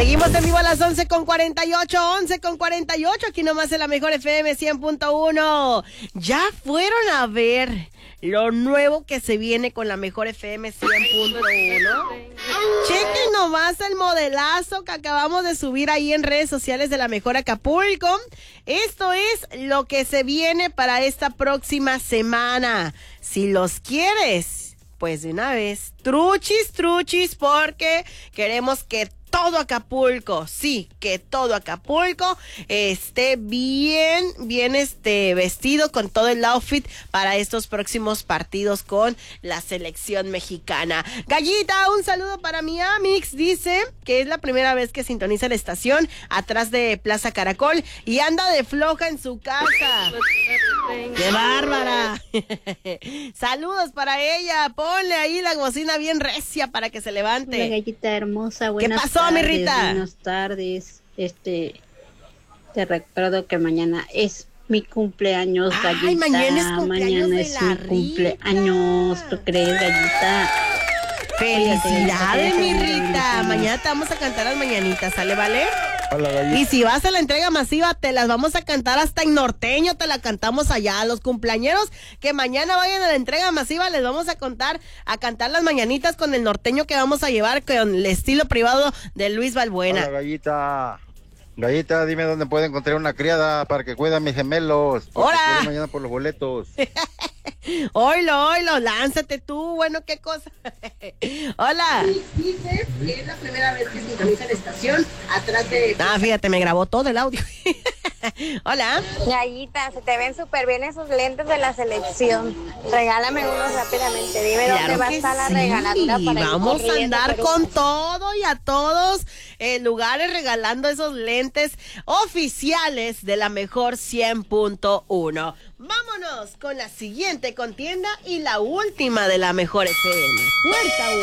Seguimos en vivo a las 11:48, aquí nomás en la mejor FM 100.1. Ya fueron a ver lo nuevo que se viene con la mejor FM 100.1. Chequen nomás el modelazo que acabamos de subir ahí en redes sociales de la mejor Acapulco. Esto es lo que se viene para esta próxima semana. Si los quieres, pues de una vez, truchis, porque queremos que todo Acapulco, sí, que todo Acapulco esté bien vestido con todo el outfit para estos próximos partidos con la selección mexicana. Gallita, un saludo para mi Amix, dice que es la primera vez que sintoniza la estación atrás de Plaza Caracol y anda de floja en su casa. ¡Qué bárbara! Saludos para ella, ponle ahí la bocina bien recia para que se levante. Hola, Gallita hermosa, buenas ¿Qué pasó, mi Rita? Buenas tardes, te recuerdo que mañana es mi cumpleaños, Gallita. Ay, mañana es cumpleaños mañana de es la mi Rita. cumpleaños, ¿tú crees, Gallita? ¡Felicidades, mi Rita! Mañana te vamos a cantar las mañanitas, ¿sale, vale? Hola, Gallita. Y si vas a la entrega masiva, te las vamos a cantar hasta en norteño, te la cantamos allá. A los cumpleañeros que mañana vayan a la entrega masiva, les vamos a cantar las mañanitas con el norteño que vamos a llevar con el estilo privado de Luis Balbuena. Hola, Gallita. Gallita, dime dónde puedo encontrar una criada para que cuide a mis gemelos. ¡Hola! Quiero mañana por los boletos. Oilo, lánzate tú, bueno, qué cosa. Hola. Dice que es la primera vez que sintoniza la estación atrás de... Fíjate, me grabó todo el audio. Hola. Gallita, se te ven súper bien esos lentes de la selección. Regálame unos rápidamente. Dime Claro dónde va a que estar la sí. regaladura para ir Vamos a corriendo andar por con unos. todo y a todos lugares regalando esos lentes oficiales de la mejor 100.1. Vámonos con la siguiente contienda y la última de la mejor FM. Puerta